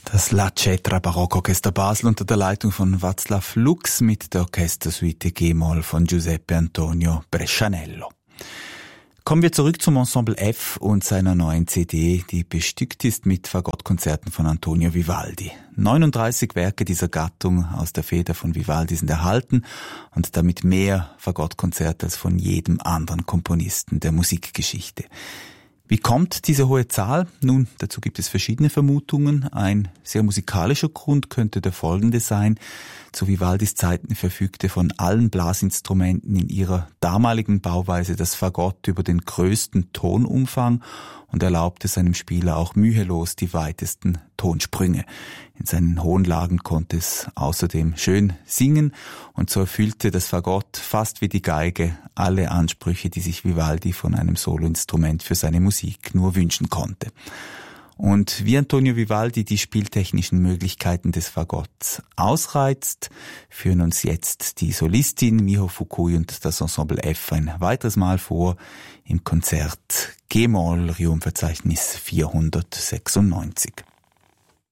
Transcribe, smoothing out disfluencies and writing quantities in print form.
Das La Cetra Barockorchester Basel unter der Leitung von Václav Lux mit der Orchestersuite G-Moll von Giuseppe Antonio Brescianello. Kommen wir zurück zum Ensemble F und seiner neuen CD, die bestückt ist mit Fagottkonzerten von Antonio Vivaldi. 39 Werke dieser Gattung aus der Feder von Vivaldi sind erhalten und damit mehr Fagottkonzerte als von jedem anderen Komponisten der Musikgeschichte. Wie kommt diese hohe Zahl? Nun, dazu gibt es verschiedene Vermutungen. Ein sehr musikalischer Grund könnte der folgende sein. Zu Vivaldis Zeiten verfügte von allen Blasinstrumenten in ihrer damaligen Bauweise das Fagott über den größten Tonumfang und erlaubte seinem Spieler auch mühelos die weitesten Tonsprünge. In seinen hohen Lagen konnte es außerdem schön singen und so erfüllte das Fagott fast wie die Geige alle Ansprüche, die sich Vivaldi von einem Soloinstrument für seine Musik nur wünschen konnte. Und wie Antonio Vivaldi die spieltechnischen Möglichkeiten des Fagotts ausreizt, führen uns jetzt die Solistin Miho Fukui und das Ensemble F ein weiteres Mal vor im Konzert G-Moll Requiem-Verzeichnis 496.